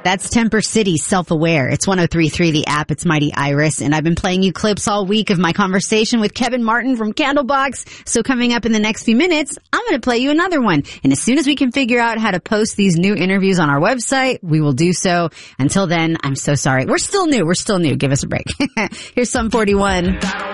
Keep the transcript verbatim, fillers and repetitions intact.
That's Temper City, Self-Aware. It's one oh three point three, the app. It's Mighty Iris. And I've been playing you clips all week of my conversation with Kevin Martin from Candlebox. So coming up in the next few minutes, I'm going to play you another one. And as soon as we can figure out how to post these new interviews on our website, we will do so. Until then, I'm so sorry. We're still new. We're still new. Give us a break. Here's Sum forty-one.